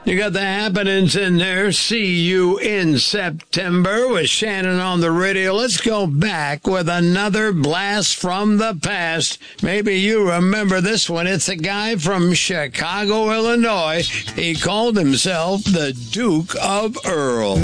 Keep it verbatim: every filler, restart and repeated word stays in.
You got the happenings in there. See you in September with Shannon on the radio. Let's go back with another blast from the past. Maybe you remember this one. It's a guy from Chicago, Illinois. He called himself the Duke of Earl.